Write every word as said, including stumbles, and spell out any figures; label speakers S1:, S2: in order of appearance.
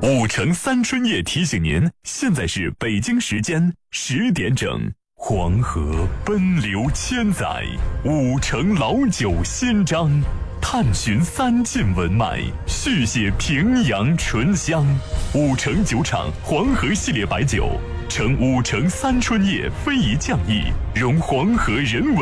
S1: 五城三春夜提醒您，现在是北京时间十点整。黄河奔流千载，五城老酒新章，探寻三晋文脉，续写平阳醇香。五城酒厂黄河系列白酒，呈五城三春夜非遗匠意，融黄河人文